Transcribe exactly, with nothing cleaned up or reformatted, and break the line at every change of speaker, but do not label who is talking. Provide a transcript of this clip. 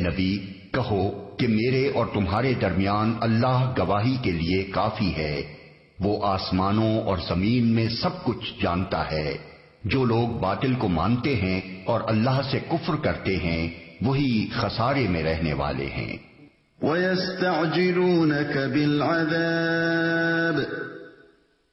नबी, कहो कि मेरे और तुम्हारे दरमियान अल्लाह गवाही के लिए काफी है। वो आसमानों और जमीन में सब कुछ जानता है। जो लोग बातिल को मानते हैं और अल्लाह से कुफ्र करते हैं वही खसारे में रहने वाले हैं।
वयस्तअजिलूनक बिलअज़ाब